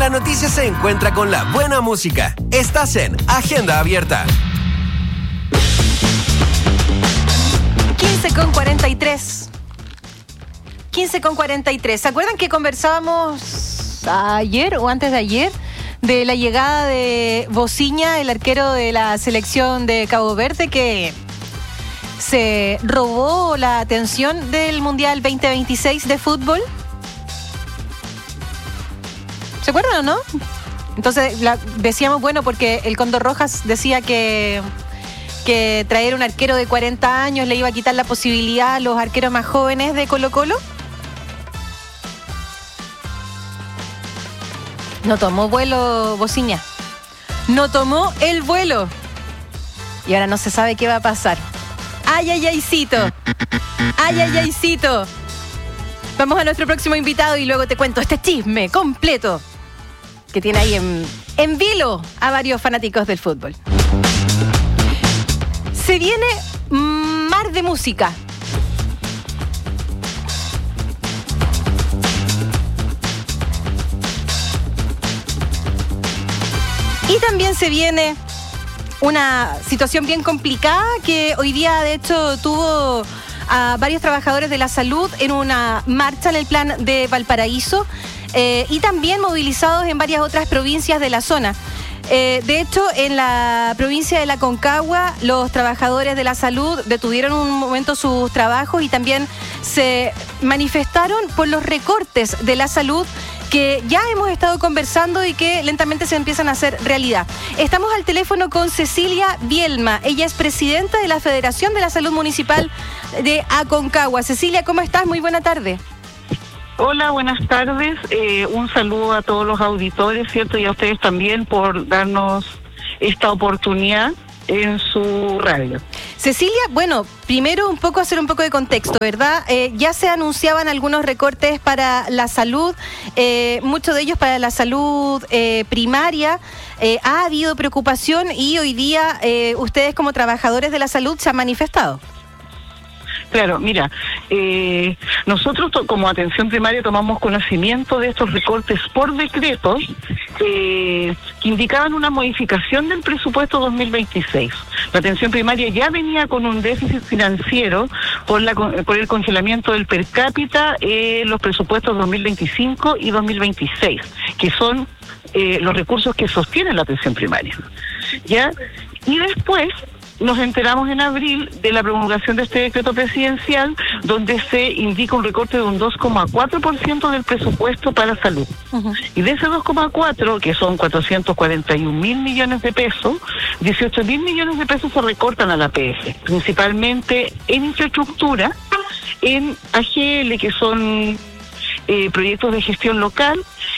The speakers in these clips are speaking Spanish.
La noticia se encuentra con la buena música. Estás en Agenda Abierta. 15:43. 15:43. ¿Se acuerdan que conversábamos ayer o antes de ayer de la llegada de Bociña, el arquero de la selección de Cabo Verde, que se robó la atención del Mundial 2026 de fútbol? ¿Se acuerdan o no? Entonces decíamos, bueno, porque el Cóndor Rojas decía que traer un arquero de 40 años le iba a quitar la posibilidad a los arqueros más jóvenes de Colo-Colo. No tomó vuelo Bociña. No tomó el vuelo. Y ahora no se sabe qué va a pasar. ¡Ay, ay, aycito! ¡Ay, ay, aycito! Vamos a nuestro próximo invitado y luego te cuento este chisme completo que tiene ahí en vilo a varios fanáticos del fútbol. Se viene mar de música. Y también se viene una situación bien complicada que hoy día, de hecho, tuvo a varios trabajadores de la salud en una marcha en el plan de Valparaíso y también movilizados en varias otras provincias de la zona. De hecho, en la provincia de la Aconcagua, los trabajadores de la salud detuvieron un momento sus trabajos y también se manifestaron por los recortes de la salud que ya hemos estado conversando y que lentamente se empiezan a hacer realidad. Estamos al teléfono con Cecilia Bielma. Ella es presidenta de la Federación de la Salud Municipal de Aconcagua. Cecilia, ¿cómo estás? Muy buena tarde. Hola, buenas tardes. Un saludo a todos los auditores, ¿cierto? Y a ustedes también por darnos esta oportunidad en su radio. Cecilia, bueno, primero hacer un poco de contexto, ¿verdad? Ya se anunciaban algunos recortes para la salud, muchos de ellos para la salud primaria. Ha habido preocupación y hoy día ustedes como trabajadores de la salud se han manifestado. Claro, mira, nosotros como atención primaria tomamos conocimiento de estos recortes por decreto que indicaban una modificación del presupuesto 2026. La atención primaria ya venía con un déficit financiero por el congelamiento del per cápita en los presupuestos 2025 y 2026, que son los recursos que sostienen la atención primaria. ¿Ya? Y después nos enteramos en abril de la promulgación de este decreto presidencial donde se indica un recorte de un 2,4% del presupuesto para salud. Uh-huh. Y de ese 2,4, que son 441.000 millones de pesos, 18.000 millones de pesos se recortan a la APF, principalmente en infraestructura, en AGL, que son proyectos de gestión local,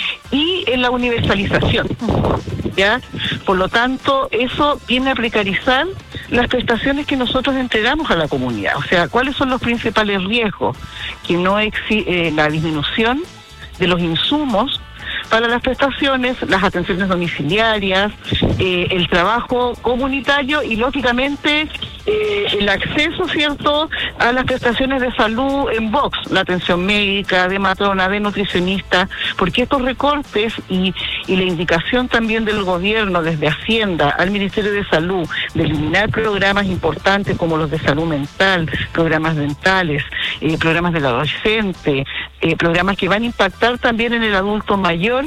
y en la universalización. ¿Ya? Por lo tanto, eso viene a precarizar las prestaciones que nosotros entregamos a la comunidad. O sea, ¿cuáles son los principales riesgos? Que no la disminución de los insumos para las prestaciones, las atenciones domiciliarias, el trabajo comunitario y, lógicamente, el acceso, ¿cierto?, a las prestaciones de salud en box, la atención médica, de matrona, de nutricionista, porque estos recortes y la indicación también del gobierno desde Hacienda al Ministerio de Salud de eliminar programas importantes como los de salud mental, programas dentales, programas del adolescente, programas que van a impactar también en el adulto mayor,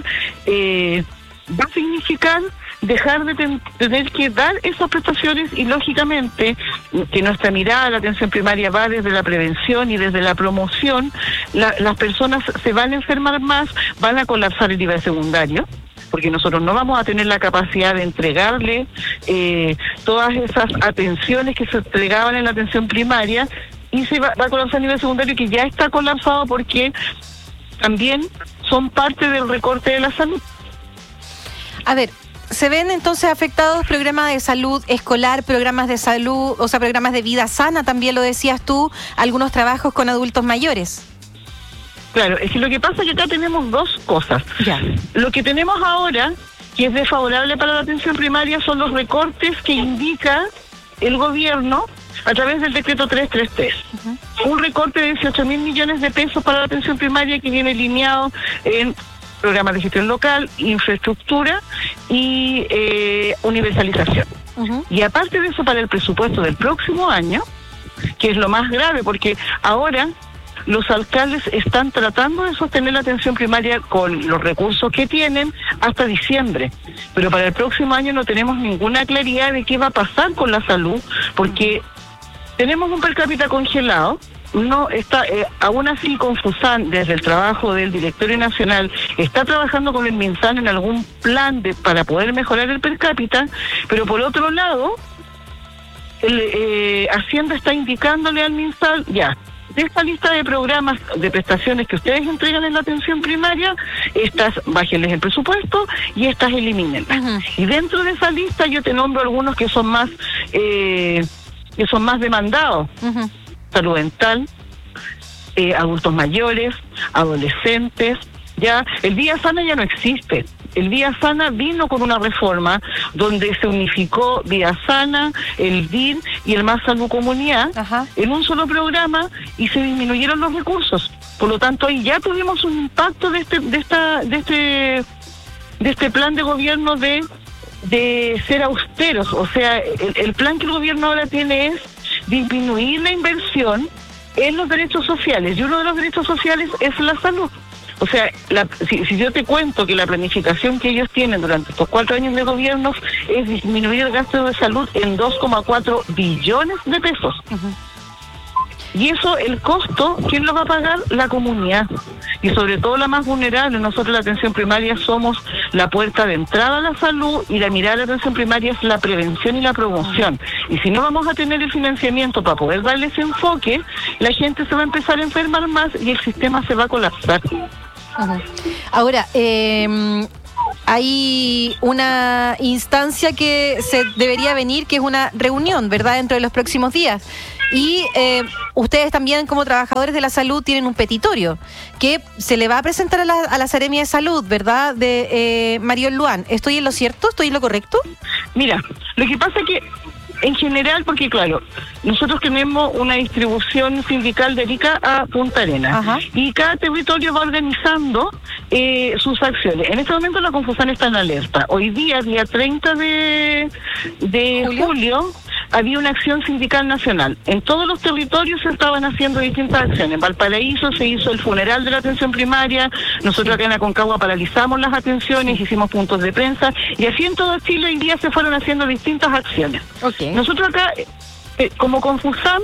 va a significar dejar de tener que dar esas prestaciones y, lógicamente, que nuestra mirada a la atención primaria va desde la prevención y desde la promoción. Las personas se van a enfermar más, van a colapsar el nivel secundario, porque nosotros no vamos a tener la capacidad de entregarle todas esas atenciones que se entregaban en la atención primaria, y se va a colapsar el nivel secundario, que ya está colapsado porque también son parte del recorte de la salud. A ver, ¿se ven entonces afectados programas de salud escolar, programas de salud, o sea, programas de vida sana, también lo decías tú, algunos trabajos con adultos mayores? Claro, es que lo que pasa es que acá tenemos dos cosas. Ya. Lo que tenemos ahora, que es desfavorable para la atención primaria, son los recortes que indica el gobierno a través del decreto 333. Uh-huh. Un recorte de 18.000 millones de pesos para la atención primaria que viene alineado en programas de gestión local, infraestructura y universalización. Y aparte de eso, para el presupuesto del próximo año, que es lo más grave, porque ahora los alcaldes están tratando de sostener la atención primaria con los recursos que tienen hasta diciembre, pero para el próximo año no tenemos ninguna claridad de qué va a pasar con la salud, porque tenemos un per cápita congelado. No está, aún así Confusan, desde el trabajo del Directorio Nacional, está trabajando con el MinSal en algún plan para poder mejorar el per cápita, pero por otro lado, Hacienda está indicándole al MinSal, ya, de esta lista de programas de prestaciones que ustedes entregan en la atención primaria, estas bájenles el presupuesto y estas elimínenlas. Y dentro de esa lista yo te nombro algunos que son más demandados. Salud dental, adultos mayores, adolescentes, ya el Vía Sana ya no existe. El Vía Sana vino con una reforma donde se unificó Vía Sana, el DIR y el Más Salud Comunidad en un solo programa y se disminuyeron los recursos. Por lo tanto, ahí ya tuvimos un impacto de este plan de gobierno de ser austeros. O sea, el plan que el gobierno ahora tiene es disminuir la inversión en los derechos sociales, y uno de los derechos sociales es la salud. O sea, si yo te cuento que la planificación que ellos tienen durante estos 4 años de gobierno es disminuir el gasto de salud en 2,4 billones de pesos. Y eso, el costo, ¿quién lo va a pagar? La comunidad. Y sobre todo la más vulnerable. Nosotros la atención primaria somos la puerta de entrada a la salud, y la mirada de la atención primaria es la prevención y la promoción. Y si no vamos a tener el financiamiento para poder darle ese enfoque, la gente se va a empezar a enfermar más y el sistema se va a colapsar. Ahora, hay una instancia que se debería venir, que es una reunión, ¿verdad?, dentro de los próximos días. Y ustedes también, como trabajadores de la salud, tienen un petitorio que se le va a presentar a la Seremia de Salud, ¿verdad?, de Mariol Luan. ¿Estoy en lo cierto? ¿Estoy en lo correcto? Mira, lo que pasa es que en general, porque claro, nosotros tenemos una distribución sindical de Arica a Punta Arenas. Y cada territorio va organizando sus acciones. En este momento la Confusan está en alerta. Hoy día 30 de julio, había una acción sindical nacional. En todos los territorios se estaban haciendo distintas acciones. En Valparaíso se hizo el funeral de la atención primaria. Nosotros acá en Aconcagua paralizamos las atenciones, hicimos puntos de prensa, y así en todo Chile hoy día se fueron haciendo distintas acciones. Nosotros acá, como Confusan,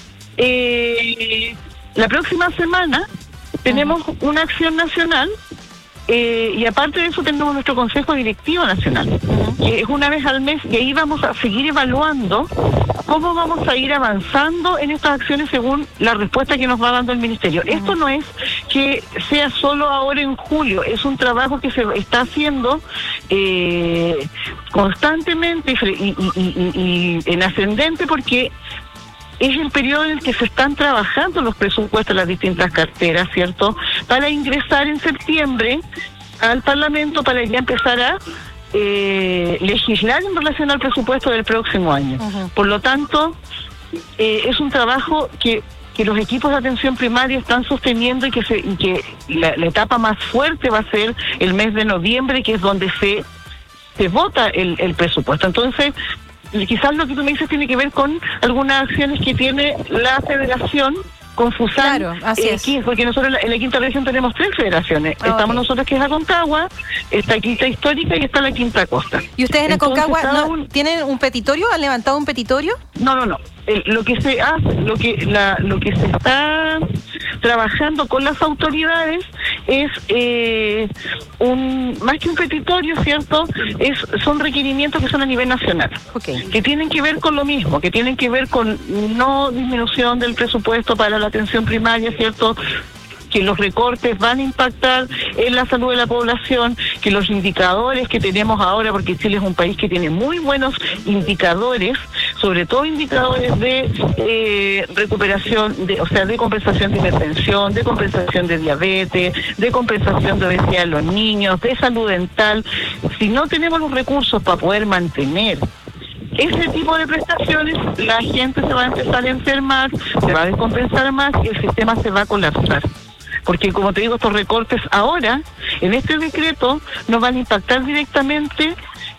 la próxima semana tenemos una acción nacional. Y aparte de eso tenemos nuestro Consejo Directivo Nacional, que es una vez al mes, y ahí vamos a seguir evaluando cómo vamos a ir avanzando en estas acciones según la respuesta que nos va dando el Ministerio. Esto no es que sea solo ahora en julio, es un trabajo que se está haciendo constantemente y en ascendente, porque es el periodo en el que se están trabajando los presupuestos de las distintas carteras, ¿cierto?, para ingresar en septiembre al Parlamento para ya empezar a legislar en relación al presupuesto del próximo año. Por lo tanto, es un trabajo que los equipos de atención primaria están sosteniendo, y que la etapa más fuerte va a ser el mes de noviembre, que es donde se vota el presupuesto. Entonces, quizás lo que tú me dices tiene que ver con algunas acciones que tiene la Federación Confusan. Claro, así es. Porque nosotros en la quinta región tenemos 3 federaciones. Estamos nosotros, que es Aconcagua, está Quinta Histórica y está la Quinta Costa. ¿Y ustedes en Aconcagua tienen un petitorio? ¿Han levantado un petitorio? No. Lo que se hace, lo que se está trabajando con las autoridades es más que un petitorio, ¿cierto? Son requerimientos que son a nivel nacional, que tienen que ver con lo mismo, que tienen que ver con no disminución del presupuesto para la atención primaria, ¿cierto?, que los recortes van a impactar en la salud de la población, que los indicadores que tenemos ahora, porque Chile es un país que tiene muy buenos indicadores, sobre todo indicadores de recuperación, de compensación de hipertensión, de compensación de diabetes, de compensación de obesidad en los niños, de salud dental. Si no tenemos los recursos para poder mantener ese tipo de prestaciones, la gente se va a empezar a enfermar, se va a descompensar más y el sistema se va a colapsar. Porque, como te digo, estos recortes ahora en este decreto nos van a impactar directamente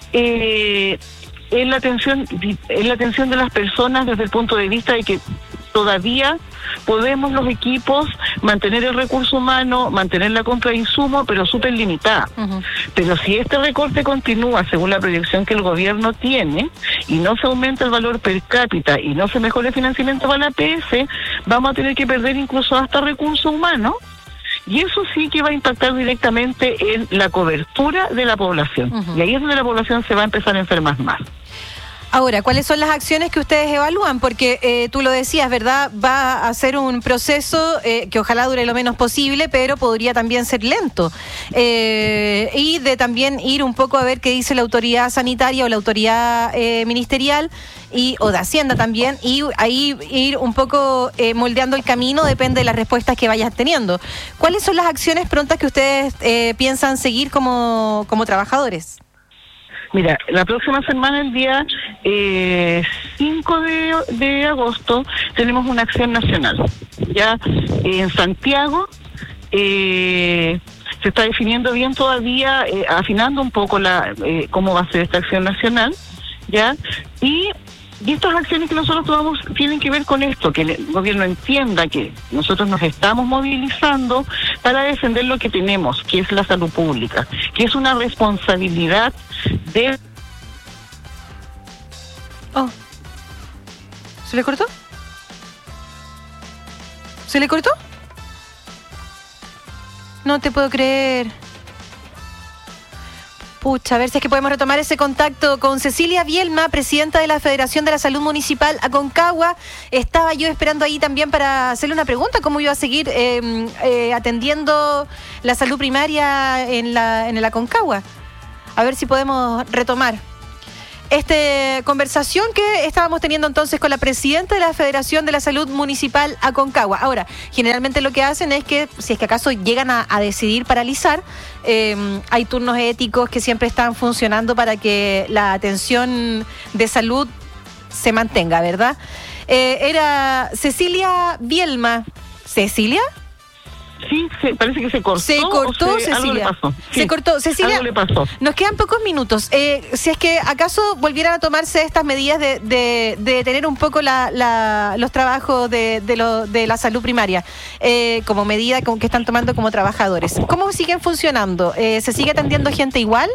en la atención de las personas desde el punto de vista de que todavía podemos los equipos mantener el recurso humano, mantener la compra de insumos, pero súper limitada. Uh-huh. Pero si este recorte continúa según la proyección que el gobierno tiene y no se aumenta el valor per cápita y no se mejora el financiamiento para la APS, vamos a tener que perder incluso hasta recursos humanos. Y eso sí que va a impactar directamente en la cobertura de la población. Uh-huh. Y ahí es donde la población se va a empezar a enfermar más. Ahora, ¿cuáles son las acciones que ustedes evalúan? Porque tú lo decías, ¿verdad? Va a ser un proceso que ojalá dure lo menos posible, pero podría también ser lento. Y de también ir un poco a ver qué dice la autoridad sanitaria o la autoridad ministerial o de Hacienda también, y ahí ir un poco moldeando el camino, depende de las respuestas que vayas teniendo. ¿Cuáles son las acciones prontas que ustedes piensan seguir como trabajadores? Mira, la próxima semana, el día 5 de agosto, tenemos una acción nacional. Ya en Santiago se está definiendo bien todavía, afinando un poco cómo va a ser esta acción nacional, ¿ya? Y estas acciones que nosotros tomamos tienen que ver con esto, que el gobierno entienda que nosotros nos estamos movilizando para defender lo que tenemos, que es la salud pública, que es una responsabilidad de... Oh. ¿Se le cortó? ¿Se le cortó? No te puedo creer. Pucha, a ver si es que podemos retomar ese contacto con Cecilia Bielma, presidenta de la Federación de la Salud Municipal Aconcagua. Estaba yo esperando ahí también para hacerle una pregunta, cómo iba a seguir atendiendo la salud primaria en el Aconcagua. A ver si podemos retomar esta conversación que estábamos teniendo entonces con la presidenta de la Federación de la Salud Municipal Aconcagua. Ahora, generalmente lo que hacen es que, si es que acaso llegan a decidir paralizar, hay turnos éticos que siempre están funcionando para que la atención de salud se mantenga, ¿verdad? Era Cecilia Bielma. ¿Cecilia? Sí, parece que se cortó. Se cortó, Cecilia. Algo le pasó. Sí, se cortó, Cecilia. Algo le pasó. Nos quedan pocos minutos. Si es que acaso volvieran a tomarse estas medidas de detener un poco los trabajos de la salud primaria, como medida que están tomando como trabajadores, ¿cómo siguen funcionando? ¿Se sigue atendiendo gente igual?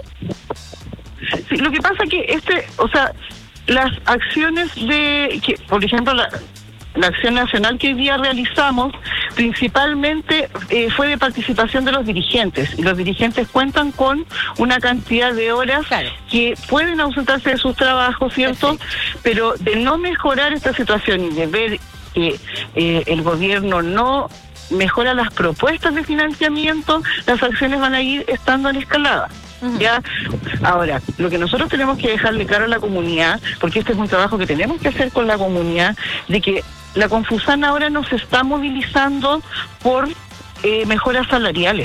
Sí, lo que pasa que las acciones por ejemplo, la acción nacional que hoy día realizamos principalmente fue de participación de los dirigentes, y los dirigentes cuentan con una cantidad de horas, claro, que pueden ausentarse de sus trabajos, ¿cierto? Perfecto. Pero de no mejorar esta situación y de ver que el gobierno no mejora las propuestas de financiamiento, las acciones van a ir estando en escalada. Ya, ahora, lo que nosotros tenemos que dejarle claro a la comunidad, porque este es un trabajo que tenemos que hacer con la comunidad, de que la Confusan ahora nos está movilizando por mejoras salariales,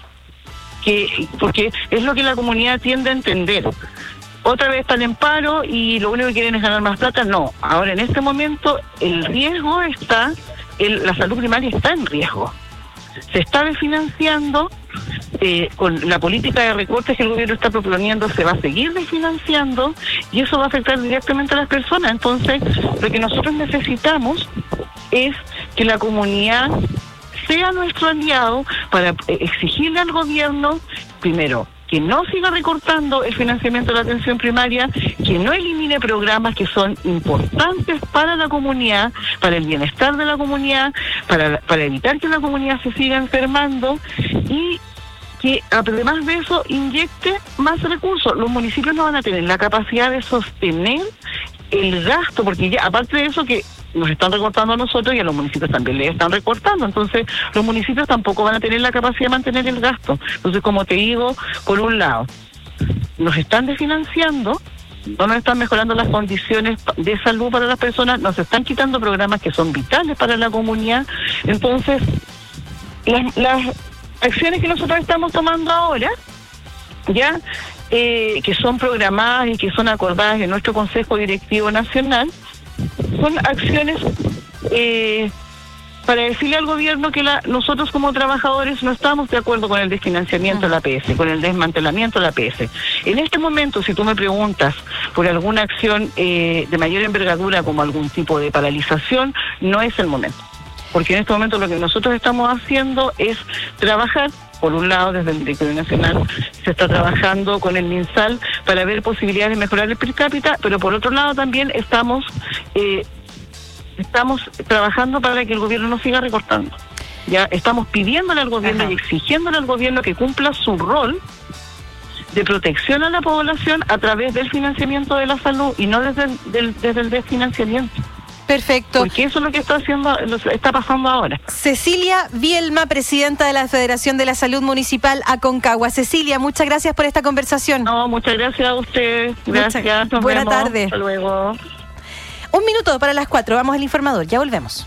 porque es lo que la comunidad tiende a entender. Otra vez están en paro y lo único que quieren es ganar más plata. No, ahora en este momento el riesgo está, la salud primaria está en riesgo. Se está desfinanciando, con la política de recortes que el gobierno está proponiendo, se va a seguir desfinanciando y eso va a afectar directamente a las personas. Entonces, lo que nosotros necesitamos es que la comunidad sea nuestro aliado para exigirle al gobierno, primero, que no siga recortando el financiamiento de la atención primaria, que no elimine programas que son importantes para la comunidad, para el bienestar de la comunidad, para evitar que la comunidad se siga enfermando, y que además de eso inyecte más recursos. Los municipios no van a tener la capacidad de sostener el gasto, porque ya aparte de eso que nos están recortando a nosotros y a los municipios también les están recortando, entonces los municipios tampoco van a tener la capacidad de mantener el gasto. Entonces, como te digo, por un lado, nos están desfinanciando, no nos están mejorando las condiciones de salud para las personas, nos están quitando programas que son vitales para la comunidad. Entonces, las acciones que nosotros estamos tomando ahora, ya que son programadas y que son acordadas en nuestro Consejo Directivo Nacional, son acciones para decirle al gobierno que nosotros como trabajadores no estamos de acuerdo con el desfinanciamiento de la APS, con el desmantelamiento de la APS. En este momento, si tú me preguntas por alguna acción de mayor envergadura, como algún tipo de paralización, no es el momento. Porque en este momento lo que nosotros estamos haciendo es trabajar. Por un lado, desde el Directorio Nacional se está trabajando con el MinSal para ver posibilidades de mejorar el per cápita, pero por otro lado también estamos trabajando para que el gobierno no siga recortando. Ya estamos pidiéndole al gobierno y exigiéndole al gobierno que cumpla su rol de protección a la población a través del financiamiento de la salud y no desde el desfinanciamiento. Perfecto. Porque eso es lo que está pasando ahora. Cecilia Bielma, presidenta de la Federación de la Salud Municipal Aconcagua. Cecilia, muchas gracias por esta conversación. No, muchas gracias a usted. Gracias. Buena tarde. Hasta luego. 1 minuto para las 4. Vamos al informador. Ya volvemos.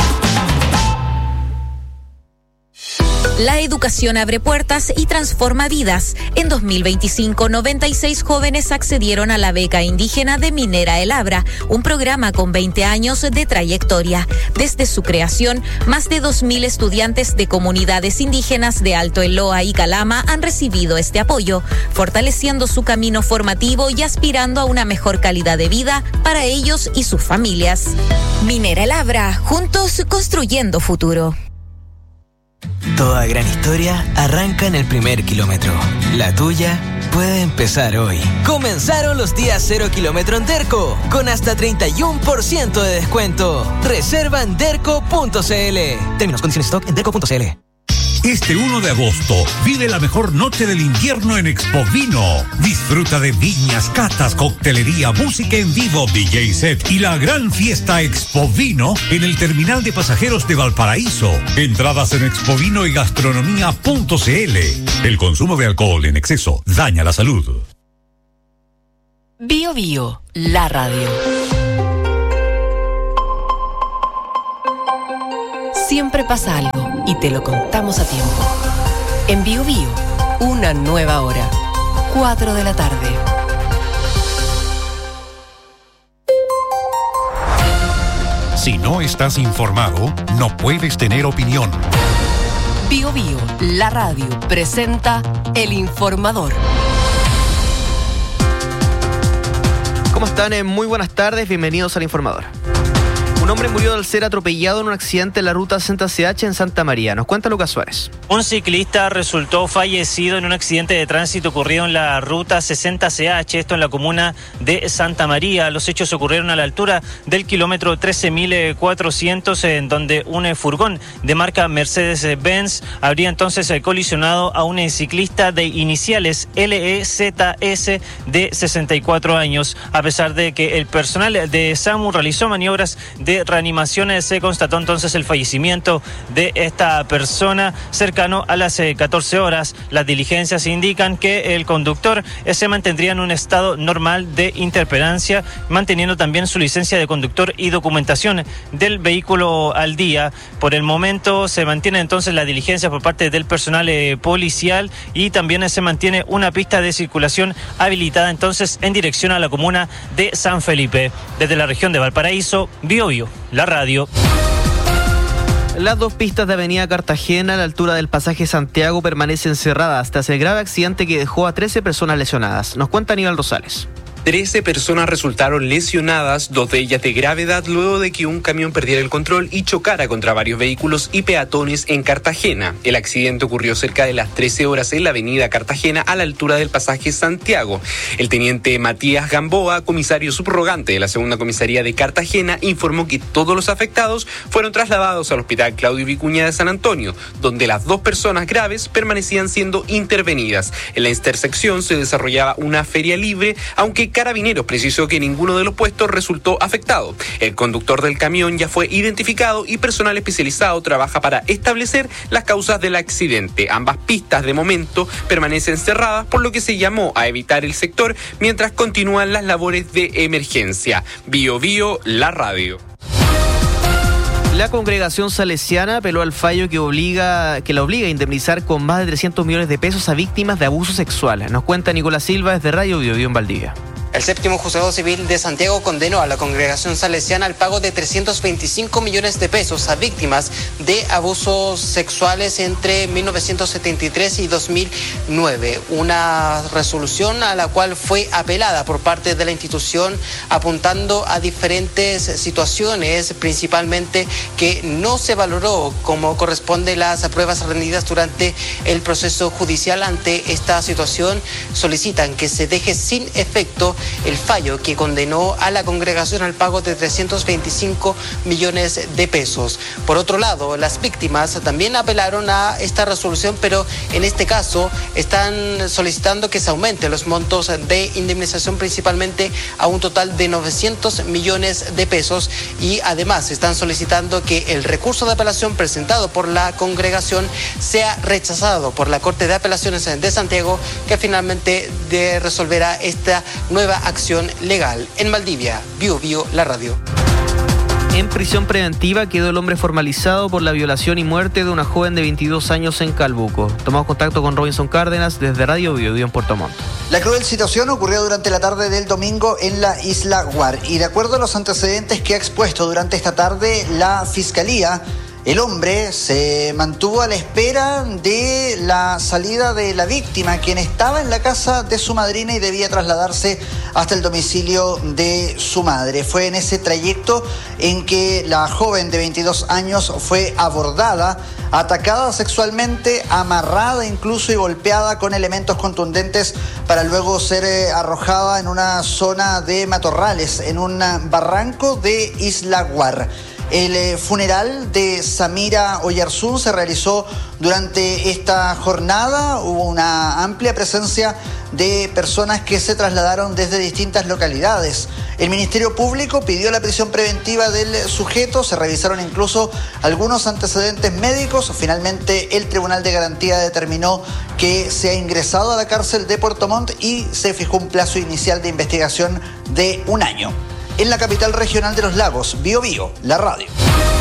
La educación abre puertas y transforma vidas. En 2025, 96 jóvenes accedieron a la beca indígena de Minera El Abra, un programa con 20 años de trayectoria. Desde su creación, más de 2.000 estudiantes de comunidades indígenas de Alto Eloa y Calama han recibido este apoyo, fortaleciendo su camino formativo y aspirando a una mejor calidad de vida para ellos y sus familias. Minera El Abra, juntos construyendo futuro. Toda gran historia arranca en el primer kilómetro. La tuya puede empezar hoy. Comenzaron los días 0 kilómetro en Derco, con hasta 31% de descuento. Reserva en derco.cl. Términos, condiciones, stock en derco.cl. Este 1 de agosto, vive la mejor noche del invierno en Expovino. Disfruta de viñas, catas, coctelería, música en vivo, DJ set y la gran fiesta Expovino en el terminal de pasajeros de Valparaíso. Entradas en expovino y gastronomía.cl. El consumo de alcohol en exceso daña la salud. Bio Bio, la radio. Siempre pasa algo y te lo contamos a tiempo. En Bio Bio, una nueva hora. 4 de la tarde. Si no estás informado, no puedes tener opinión. Bio Bio, la radio, presenta El Informador. ¿Cómo están? Muy buenas tardes, bienvenidos al Informador. Un hombre murió al ser atropellado en un accidente en la ruta 60CH en Santa María. Nos cuenta Lucas Suárez. Un ciclista resultó fallecido en un accidente de tránsito ocurrido en la ruta 60CH, esto en la comuna de Santa María. Los hechos ocurrieron a la altura del kilómetro 13.400, en donde un furgón de marca Mercedes-Benz habría entonces colisionado a un ciclista de iniciales LEZS de 64 años. A pesar de que el personal de SAMU realizó maniobras de reanimaciones, se constató entonces el fallecimiento de esta persona cercano a las 14 horas. Las diligencias indican que el conductor se mantendría en un estado normal de interpelancia, manteniendo también su licencia de conductor y documentación del vehículo al día. Por el momento se mantiene entonces la diligencia por parte del personal policial y también se mantiene una pista de circulación habilitada entonces en dirección a la comuna de San Felipe. Desde la región de Valparaíso, Bio Bio, la radio. Las dos pistas de Avenida Cartagena a la altura del pasaje Santiago permanecen cerradas tras el grave accidente que dejó a 13 personas lesionadas. Nos cuenta Aníbal Rosales. 13 personas resultaron lesionadas, 2 de ellas de gravedad, luego de que un camión perdiera el control y chocara contra varios vehículos y peatones en Cartagena. El accidente ocurrió cerca de las 13 horas en la avenida Cartagena a la altura del pasaje Santiago. El teniente Matías Gamboa, comisario subrogante de la segunda comisaría de Cartagena, informó que todos los afectados fueron trasladados al hospital Claudio Vicuña de San Antonio, donde las 2 personas graves permanecían siendo intervenidas. En la intersección se desarrollaba una feria libre, aunque Carabineros precisó que ninguno de los puestos resultó afectado. El conductor del camión ya fue identificado y personal especializado trabaja para establecer las causas del accidente. Ambas pistas de momento permanecen cerradas, por lo que se llamó a evitar el sector mientras continúan las labores de emergencia. Bio Bio, la radio. La congregación salesiana apeló al fallo que la obliga a indemnizar con más de 300 millones de pesos a víctimas de abuso sexual. Nos cuenta Nicolás Silva desde Radio Bio Bio en Valdivia. El séptimo juzgado civil de Santiago condenó a la congregación salesiana al pago de 325 millones de pesos a víctimas de abusos sexuales entre 1973 y 2009. Una resolución a la cual fue apelada por parte de la institución, apuntando a diferentes situaciones, principalmente que no se valoró como corresponde las pruebas rendidas durante el proceso judicial. Ante esta situación, solicitan que se deje sin efecto el fallo que condenó a la congregación al pago de 325 millones de pesos. Por otro lado, las víctimas también apelaron a esta resolución, pero en este caso están solicitando que se aumenten los montos de indemnización, principalmente a un total de 900 millones de pesos, y además están solicitando que el recurso de apelación presentado por la congregación sea rechazado por la Corte de Apelaciones de Santiago, que finalmente resolverá esta nueva acción legal. En Valdivia, Bio, la radio. En prisión preventiva quedó el hombre formalizado por la violación y muerte de una joven de 22 años en Calbuco. Tomamos contacto con Robinson Cárdenas desde Radio Bio en Puerto Montt. La cruel situación ocurrió durante la tarde del domingo en la isla Guar, y de acuerdo a los antecedentes que ha expuesto durante esta tarde la Fiscalía, el hombre se mantuvo a la espera de la salida de la víctima, quien estaba en la casa de su madrina y debía trasladarse hasta el domicilio de su madre. Fue en ese trayecto en que la joven de 22 años fue abordada, atacada sexualmente, amarrada incluso y golpeada con elementos contundentes para luego ser arrojada en una zona de matorrales, en un barranco de Isla Guar. El funeral de Samira Oyarzún se realizó durante esta jornada. Hubo una amplia presencia de personas que se trasladaron desde distintas localidades. El Ministerio Público pidió la prisión preventiva del sujeto, se revisaron incluso algunos antecedentes médicos. Finalmente, el Tribunal de Garantía determinó que se ha ingresado a la cárcel de Puerto Montt y se fijó un plazo inicial de investigación de 1 año. En la capital regional de los lagos, Bio, la radio.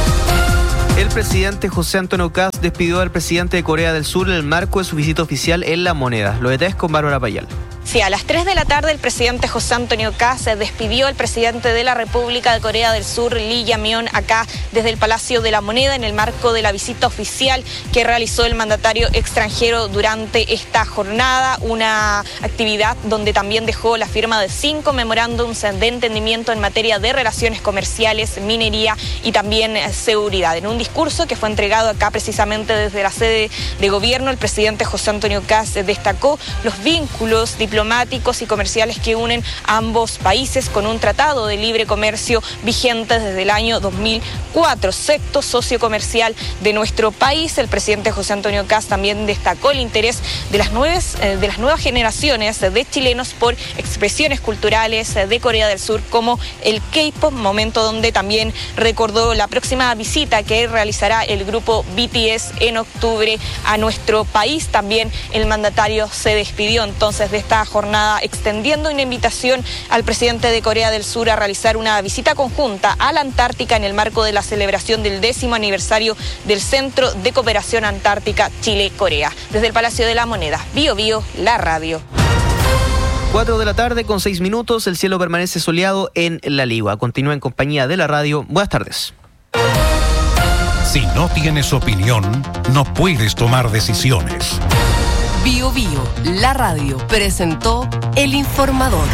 El presidente José Antonio Kast despidió al presidente de Corea del Sur en el marco de su visita oficial en La Moneda. Los detalles con Bárbara Payal. Sí, a las 3 de la tarde el presidente José Antonio Kast despidió al presidente de la República de Corea del Sur, Lee Jae-myung, acá desde el Palacio de la Moneda en el marco de la visita oficial que realizó el mandatario extranjero durante esta jornada, una actividad donde también dejó la firma de 5 memorándums de entendimiento en materia de relaciones comerciales, minería y también seguridad. En un discurso que fue entregado acá precisamente desde la sede de gobierno, el presidente José Antonio Kast destacó los vínculos diplomáticos y comerciales que unen a ambos países con un tratado de libre comercio vigente desde el año 2004, sexto socio comercial de nuestro país. El presidente José Antonio Kast también destacó el interés de las nuevas generaciones de chilenos por expresiones culturales de Corea del Sur como el K-pop, momento donde también recordó la próxima visita que realizará el grupo BTS en octubre a nuestro país. También el mandatario se despidió entonces de esta jornada, extendiendo una invitación al presidente de Corea del Sur a realizar una visita conjunta a la Antártica en el marco de la celebración del 10º aniversario del Centro de Cooperación Antártica Chile-Corea. Desde el Palacio de la Moneda, Bio, la radio. 4 de la tarde con 6 minutos, el cielo permanece soleado en La Ligua. Continúa en compañía de la radio. Buenas tardes. Si no tienes opinión, no puedes tomar decisiones. Bio, la radio, presentó El Informador.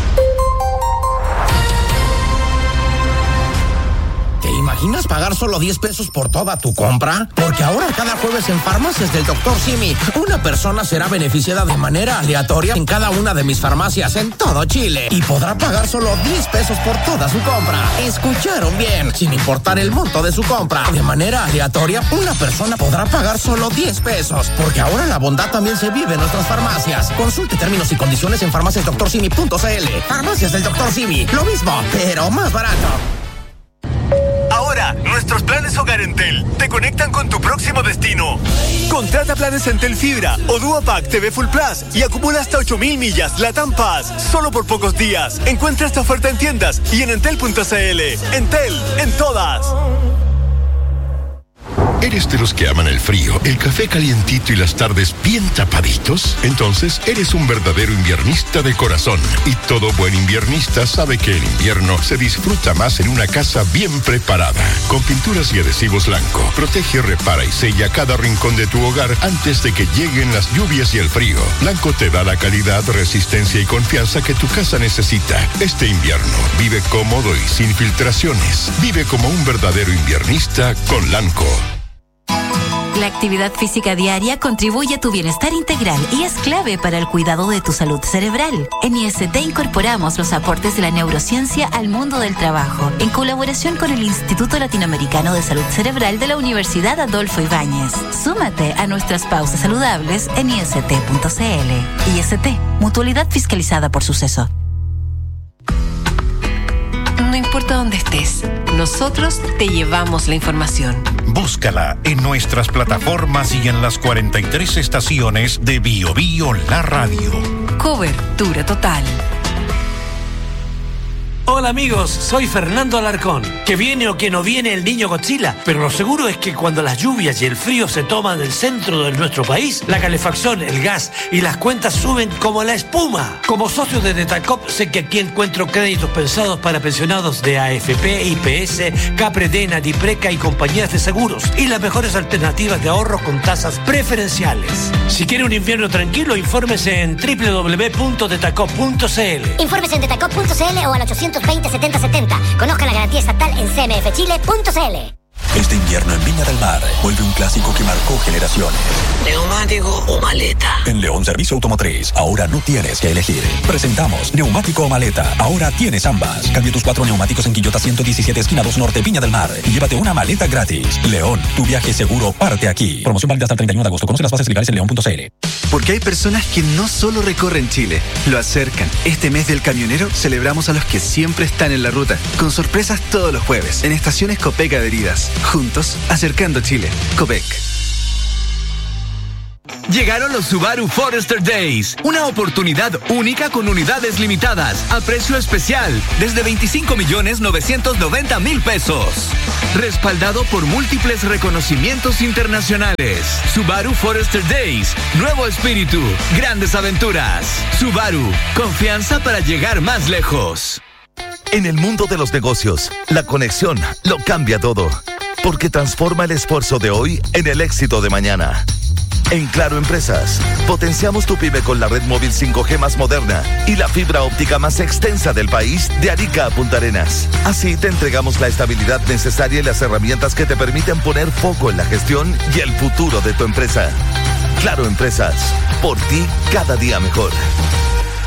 ¿Te imaginas pagar solo 10 pesos por toda tu compra? Porque ahora cada jueves en Farmacias del Dr. Simi, una persona será beneficiada de manera aleatoria en cada una de mis farmacias en todo Chile y podrá pagar solo 10 pesos por toda su compra. ¿Escucharon bien? Sin importar el monto de su compra. De manera aleatoria, una persona podrá pagar solo 10 pesos. Porque ahora la bondad también se vive en nuestras farmacias. Consulte términos y condiciones en farmaciasdoctorsimi.cl. Farmacias del Dr. Simi. Lo mismo, pero más barato. Ahora, nuestros planes Hogar Entel te conectan con tu próximo destino. Contrata planes Entel Fibra o Duapack TV Full Plus y acumula hasta 8.000 millas LATAM Pass solo por pocos días. Encuentra esta oferta en tiendas y en entel.cl. Entel, en todas. ¿Eres de los que aman el frío, el café calientito y las tardes bien tapaditos? Entonces eres un verdadero inviernista de corazón. Y todo buen inviernista sabe que el invierno se disfruta más en una casa bien preparada. Con pinturas y adhesivos Lanco, protege, repara y sella cada rincón de tu hogar antes de que lleguen las lluvias y el frío. Lanco te da la calidad, resistencia y confianza que tu casa necesita. Este invierno, vive cómodo y sin filtraciones. Vive como un verdadero inviernista con Lanco. La actividad física diaria contribuye a tu bienestar integral y es clave para el cuidado de tu salud cerebral. En IST incorporamos los aportes de la neurociencia al mundo del trabajo, en colaboración con el Instituto Latinoamericano de Salud Cerebral de la Universidad Adolfo Ibáñez. Súmate a nuestras pausas saludables en ist.cl. IST, mutualidad fiscalizada por Suceso. No importa dónde estés, nosotros te llevamos la información. Búscala en nuestras plataformas y en las 43 estaciones de Bio Bio La Radio. Cobertura total. Hola amigos, soy Fernando Alarcón. Que viene o que no viene el niño Godzilla, pero lo seguro es que cuando las lluvias y el frío se toman el centro de nuestro país, la calefacción, el gas y las cuentas suben como la espuma. Como socio de Detacop sé que aquí encuentro créditos pensados para pensionados de AFP, IPS, Capredena, Dipreca y compañías de seguros y las mejores alternativas de ahorro con tasas preferenciales. Si quiere un invierno tranquilo, infórmese en www.detacop.cl. Infórmese en detacop.cl o al 820-7070. Conozca la garantía estatal en cmfchile.cl. Este invierno en Viña del Mar vuelve un clásico que marcó generaciones. ¿Neumático o maleta? En León Servicio Automotriz, ahora no tienes que elegir. Presentamos neumático o maleta. Ahora tienes ambas. Cambia tus 4 neumáticos en Quillota 117, esquina 2 Norte, Viña del Mar. Y llévate una maleta gratis. León, tu viaje seguro parte aquí. Promoción válida hasta el 31 de agosto. Conoce las bases legales en león.cl. Porque hay personas que no solo recorren Chile, lo acercan. Este mes del camionero celebramos a los que siempre están en la ruta, con sorpresas todos los jueves, en estaciones Copec adheridas. Juntos, acercando Chile. Copec. Llegaron los Subaru Forester Days, una oportunidad única con unidades limitadas, a precio especial, desde 25.990.000 pesos. Respaldado por múltiples reconocimientos internacionales. Subaru Forester Days, nuevo espíritu, grandes aventuras. Subaru, confianza para llegar más lejos. En el mundo de los negocios, la conexión lo cambia todo, porque transforma el esfuerzo de hoy en el éxito de mañana. En Claro Empresas, potenciamos tu pyme con la red móvil 5G más moderna y la fibra óptica más extensa del país, de Arica a Punta Arenas. Así te entregamos la estabilidad necesaria y las herramientas que te permiten poner foco en la gestión y el futuro de tu empresa. Claro Empresas, por ti cada día mejor.